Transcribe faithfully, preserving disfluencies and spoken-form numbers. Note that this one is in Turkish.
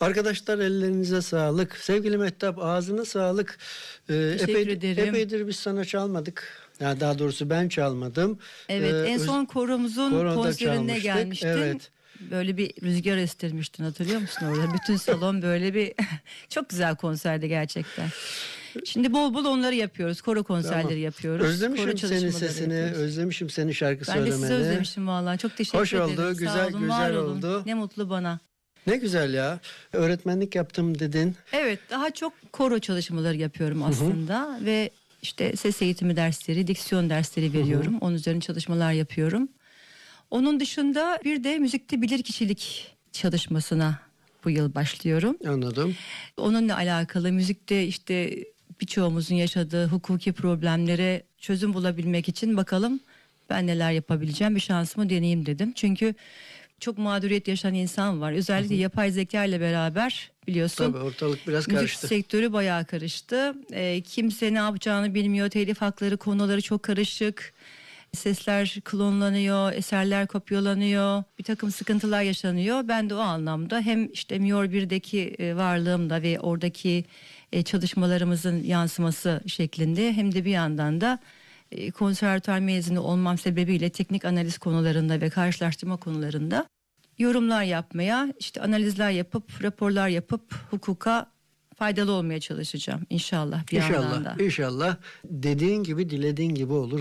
Arkadaşlar ellerinize sağlık. Sevgili Mehtap ağzına sağlık. Ee, Teşekkür epey, ederim. Epeydir biz sana çalmadık. Ya daha doğrusu ben çalmadım. Evet, Ee, en son koromuzun koroda konserine çalmıştık. gelmiştin. Evet. Böyle bir rüzgar estirmiştin, hatırlıyor musun orada? Bütün salon böyle bir çok güzel konserdi gerçekten. Şimdi bol bol onları yapıyoruz. Koro konserleri Tamam. yapıyoruz. Özlemişim Koro senin çalışmaları sesini, yapıyoruz. özlemişim senin şarkı Ben söylemeni. de sizi özlemişim vallahi. Çok teşekkür Hoş ederim. oldu, Sağ güzel olun, güzel var olun. oldu. Ne mutlu bana. Ne güzel ya. Öğretmenlik yaptım dedin. Evet, daha çok koro çalışmaları yapıyorum aslında ve işte ses eğitimi dersleri, diksiyon dersleri veriyorum. Onun üzerine çalışmalar yapıyorum. Onun dışında bir de müzikte bilirkişilik çalışmasına bu yıl başlıyorum. Anladım. Onunla alakalı müzikte işte birçoğumuzun yaşadığı hukuki problemlere çözüm bulabilmek için bakalım ben neler yapabileceğim, bir şansımı deneyeyim dedim. Çünkü çok mağduriyet yaşayan insan var. Özellikle yapay zeka ile beraber biliyorsun. Tabii ortalık biraz Müzik karıştı. sektörü bayağı karıştı. Ee, kimse ne yapacağını bilmiyor. Telif hakları konuları çok karışık. Sesler klonlanıyor, eserler kopyalanıyor. Bir takım sıkıntılar yaşanıyor. Ben de o anlamda hem işte Mior birdeki e, varlığımla ve oradaki e, çalışmalarımızın yansıması şeklinde hem de bir yandan da e, konservatuar mezunu olmam sebebiyle teknik analiz konularında ve karşılaştırma konularında yorumlar yapmaya, işte analizler yapıp, raporlar yapıp hukuka faydalı olmaya çalışacağım inşallah bir yandan da. İnşallah, inşallah dediğin gibi, dilediğin gibi olur.